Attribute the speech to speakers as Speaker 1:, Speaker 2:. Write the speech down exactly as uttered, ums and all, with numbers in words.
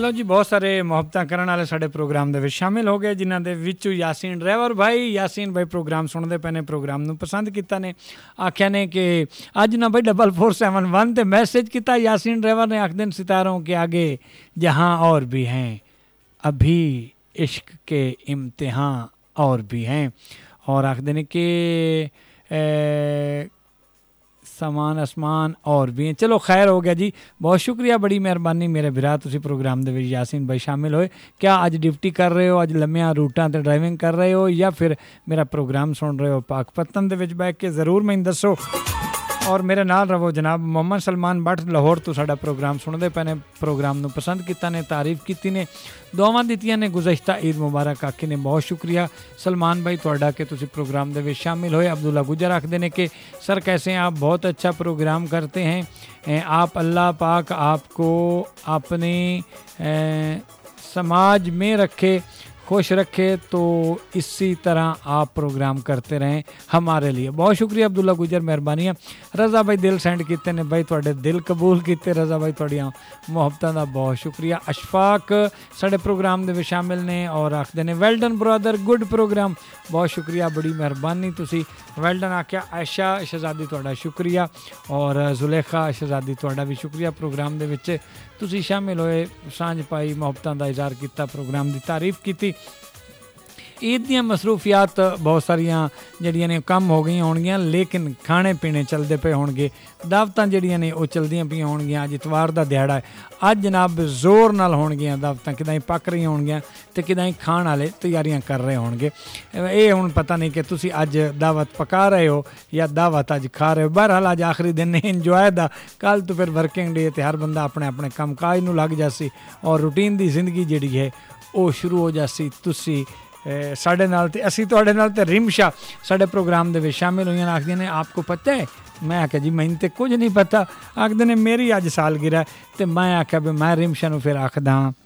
Speaker 1: लो जी, बहुत सारे मुहब्बतां करन वाले साडे प्रोग्राम दे विच शामिल हो गए, जिन्हां दे विचों यासीन ड्राइवर भाई यासीन भाई प्रोग्राम सुनते पे ने, प्रोग्राम नूं पसंद किया ने, आख्या ने कि अज ना भाई डबल फोर सैवन वन ते मैसेज किया यासीन ड्राइवर ने, आखदे सितारों के आगे जहाँ और भी हैं, अभी इश्क के इम्तिहान और भी हैं, और आखदे ने कि समान आसमान और भी हैं। चलो खैर हो गया जी, बहुत शुक्रिया, बड़ी मेहरबानी मेरे भरा, तुसी प्रोग्राम दे विच यासीन भाई शामिल होए। क्या अज ड्यूटी कर रहे हो, अज लम्मिया रूटां ते ड्राइविंग कर रहे हो, या फिर मेरा प्रोग्राम सुन रहे हो पाकपतन दे विच बैठ के, ज़रूर मैनूं दसो और मेरे नाल रवो। जनाब मोहम्मद सलमान भट्ट लाहौर तो साडा प्रोग्राम सुनते पे ने, प्रोग्राम नूं पसंद किया ने, तारीफ की ने, दुआवां दित्तियां ने, गुज़श्ता ईद मुबारक आखी ने। बहुत शुक्रिया सलमान भाई तुहाडा कि तुसी प्रोग्राम दे विच शामिल होए। अब्दुल्ला गुजर आखदे ने कि सर कैसे हैं आप, बहुत अच्छा प्रोग्राम करते हैं आप, अल्लाह पाक आपको अपने समाज में रखे, खुश रखे, तो इसी तरह आप प्रोग्राम करते रहें हमारे लिए। बहुत शुक्रिया अब्दुल्ला गुजर, मेहरबानी है। रज़ा भाई दिल सेंड किए ने, भाई तुहाडे दिल कबूल किए रज़ा भाई, तुहाड़ियां मुहब्बतां दा बहुत शुक्रिया। अशफाक साडे प्रोग्राम दे विच शामिल ने और आखदे ने well done brother, good programme, बहुत शुक्रिया, बड़ी मेहरबानी, तुसी वेल डन आख्या। आयशा शहजादी तुहाडा शुक्रिया, और जुलेखा शहजादी तुहाडा भी शुक्रिया, प्रोग्राम दे विच तुसी शामिल होए, सांझ पाई, मुहब्बतां दा इज़हार किया, प्रोग्राम की तारीफ की। ईद दियां मसरूफियात बहुत सारियां जड़ियां ने कम हो गई होणगियां, लेकिन खाने पीने चलते पे होणगे, दावतां जड़ियां ने वो चलदियां पईयां होणगियां। अज इतवार का दिहाड़ा है, अज जनाब जोर नाल होणगियां दावतां, किदां पक रही होणगियां ते किदां खाण वाले तैयारियां कर रहे होणगे। ये हुण पता नहीं कि तुसी अज दावत पका रहे हो या दावत अज खा रहे हो। बहरहाल अज आखिरी दिन है इंजॉय दा, कल तो फिर वर्किंग डे, ते हर बंदा अपने अपने काम काज नूं लग जासी और रूटीन की जिंदगी जिहड़ी है वो शुरू हो जासी। तुसी साढ़े नाल ते असी तुहाडे नाल ते रिमशा साढ़े प्रोग्राम दे विच शामिल होईयां, आखदियां ने आपको पता है, मैं आख्या जी मैनूं ते कुछ नहीं पता, आखदे ने मेरी अज सालगिरह है, ते मैं आख्या भी मैं रिमशा नूं फिर आखदा